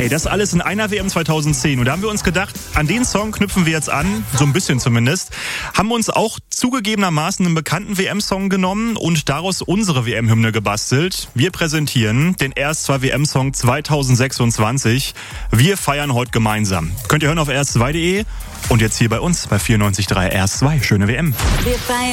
Ey, das alles in einer WM 2010. Und da haben wir uns gedacht, an den Song knüpfen wir jetzt an, so ein bisschen zumindest. Haben uns auch zugegebenermaßen einen bekannten WM-Song genommen und daraus unsere WM-Hymne gebastelt. Wir präsentieren den RS2 WM-Song 2026. Wir feiern heute gemeinsam. Könnt ihr hören auf rs2.de und jetzt hier bei uns bei 94.3 RS2. Schöne WM. Wir feiern